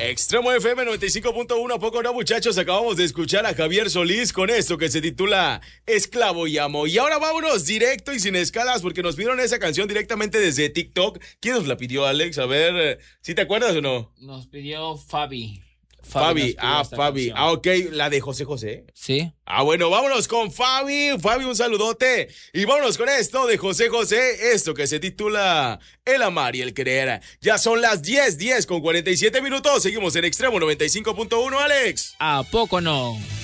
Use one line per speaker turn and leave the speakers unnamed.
Extremo FM 95.1, ¿a poco no, muchachos? Acabamos de escuchar a Javier Solís con esto que se titula Esclavo y Amo. Y ahora vámonos directo y sin escalas porque nos pidieron esa canción directamente desde TikTok. ¿Quién nos la pidió, Alex? A ver, ¿sí te acuerdas o no?
Nos pidió Fabi.
Fabi, Fabi.
Canción.
Ok, la de José José.
Sí.
Bueno, vámonos con Fabi. Fabi, un saludote. Y vámonos con esto de José José, esto que se titula El amar y el querer. Ya son las 10:10 con 47 minutos. Seguimos en Extremo 95.1, Alex.
¿A poco no?